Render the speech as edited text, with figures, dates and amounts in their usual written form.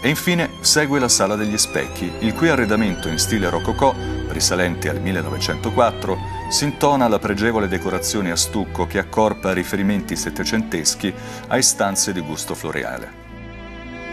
E infine segue la Sala degli Specchi, il cui arredamento in stile rococò, risalente al 1904, s'intona la pregevole decorazione a stucco che accorpa riferimenti settecenteschi a istanze di gusto floreale.